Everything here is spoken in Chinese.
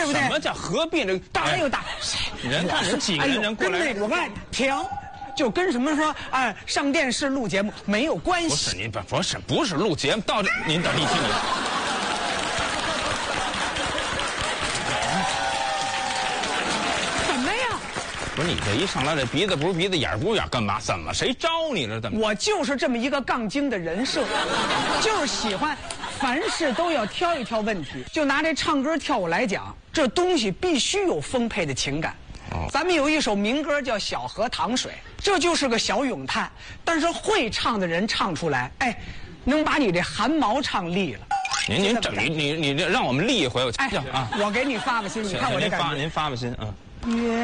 对不对？ 什么叫何必呢？ 大又大， 人看人几个人过来， 我告诉你，停，就跟什么说上电视录节目没有关系。 不是您不是录节目，到这您等一听。 怎么呀？ 不是你这一上来这鼻子不是鼻子眼不是眼干嘛？怎么谁招你了？怎么？ 我就是这么一个杠精的人设，就是喜欢凡事都要挑一挑问题。就拿这唱歌跳舞来讲，这东西必须有丰沛的情感。咱们有一首民歌叫《小河淌水》，这就是个小咏叹，但是会唱的人唱出来，哎，能把你这汗毛唱立了。 您这让我们立一回， 哎，我给你发个心，你看我这感觉。 您发个心啊。